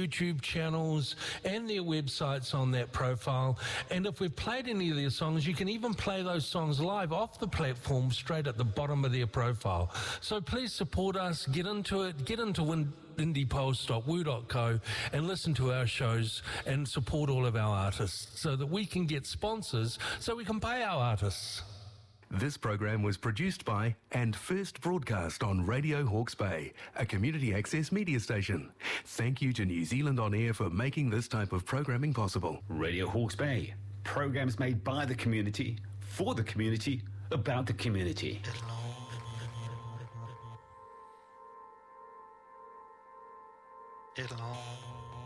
YouTube channels and their websites on that profile. And if we've played any of their songs, you can even play those songs live off the platform straight at the bottom of their profile. So please support us, get into it, get into indiepulse.woo.co and listen to our shows and support all of our artists so that we can get sponsors so we can pay our artists. This program was produced by and first broadcast on Radio Hawke's Bay, a community access media station. Thank you to New Zealand On Air for making this type of programming possible. Radio Hawke's Bay, programs made by the community, for the community, about the community. It'll all